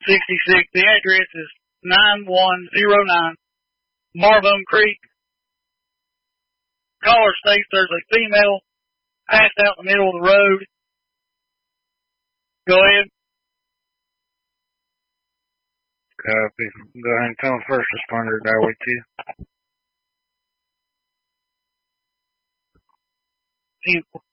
66. The address is 9109 Marvum Creek. Caller states there's a female passed out in the middle of the road. Go ahead. Copy. Go ahead and tell first responder to die with you. 10-4.